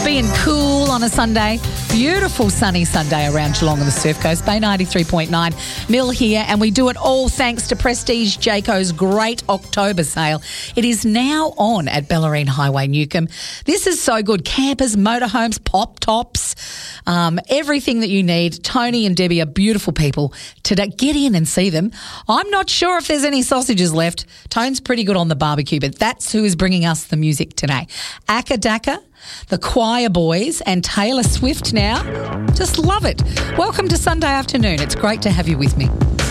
Being cool on a Sunday. Beautiful sunny Sunday around Geelong and the Surf Coast. Bay 93.9. Mill here, and we do it all thanks to Prestige Jayco's great October sale. It is now on at Bellarine Highway, Newcomb. This is so good. Campers, motorhomes, pop tops, everything that you need. Tony and Debbie are beautiful people. Today, get in and see them. I'm not sure if there's any sausages left. Tone's pretty good on the barbecue, but that's who is bringing us the music today. Akka Daka, the Choir Boys, and Taylor Swift now. Just love it. Welcome to Sunday afternoon. It's great to have you with me.